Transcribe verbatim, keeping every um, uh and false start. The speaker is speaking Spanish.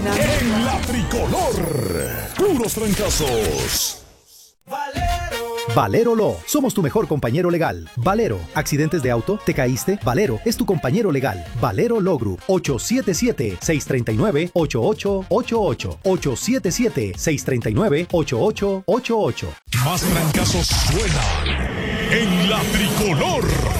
En la tricolor, puros trancazos. Valero Law, somos tu mejor compañero legal. Valero, accidentes de auto, te caíste, Valero es tu compañero legal. Valero Law Group, ocho siete siete, seis tres nueve, ocho ocho ocho ocho, ocho siete siete, seis tres nueve, ocho ocho ocho ocho. Más trancazos suenan en la tricolor.